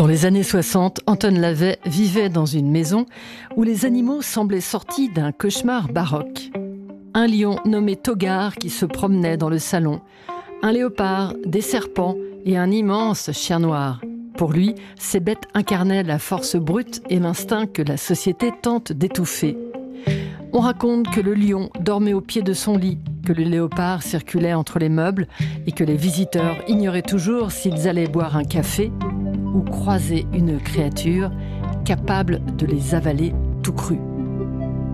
Dans les années 60, Anton Lavey vivait dans une maison où les animaux semblaient sortis d'un cauchemar baroque. Un lion nommé Togar qui se promenait dans le salon, un léopard, des serpents et un immense chien noir. Pour lui, ces bêtes incarnaient la force brute et l'instinct que la société tente d'étouffer. On raconte que le lion dormait au pied de son lit, que le léopard circulait entre les meubles et que les visiteurs ignoraient toujours s'ils allaient boire un café ou croiser une créature capable de les avaler tout cru.